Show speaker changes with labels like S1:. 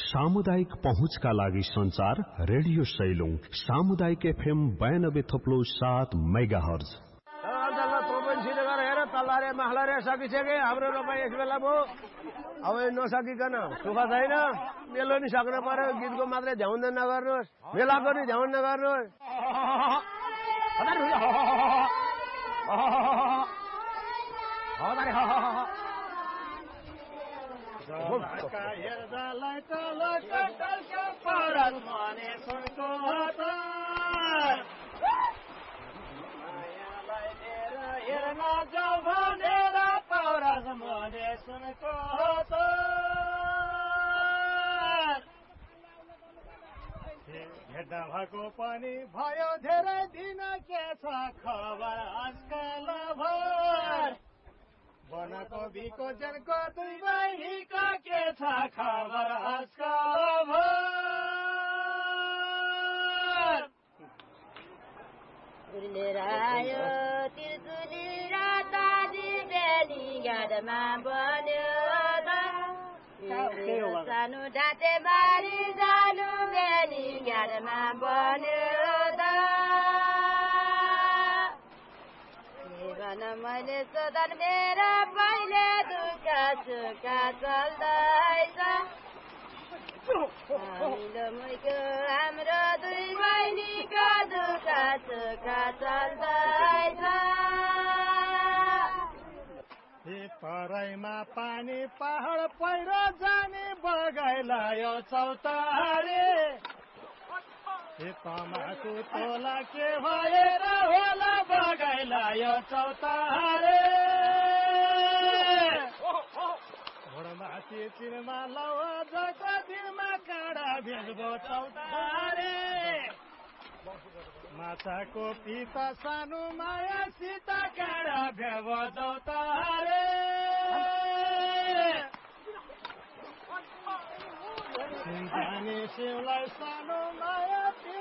S1: सामुदायिक पहुँचका लागि संचार रेडियो सैलुङ सामुदायिक एफएम 92.7 मेगाहर्ज।
S2: हेर तल्लारे माखलारे सकिसके हाम्रो रोपाई यस बेला भयो। अब नसकिकन सुख छैन। मेलो नि सक्नु पर्यो। गीतको मात्रै ध्यान नगर्नुहोस्, मेलाको नि ध्यान नगर्नुहोस्।
S3: भेट्दा भएको पनि भयो धेरै दिन के छ खबर आजकल भर बनकोबीको जनको दुई बहिनीको के छ खबर आजकल भर
S4: उर्लेर आयो त्रिशुली र ताजी बेनी गाडमा बन्यो सानो ढाटे बारी जानु बेनी गाडमा बन्यो भन मैले सोधन मेरो पहिले दुःख सुख चल्दैछ हाम्रो दुई बहिनीको दुःख सुख चल्दैछ
S3: तराईमा पानी पहाड पहिरो जाने बगाइलायो चौतारे तमाकु तोला के भएर होला बगाइलायो चौतारे घोडमाथि चिरमा लौ जको दिनमा काँडा भेजबो चौतारे माछाको पिता सानो माया सीता काँडा भेबो चौतारे सिन्तानी शिवलाई सानो माया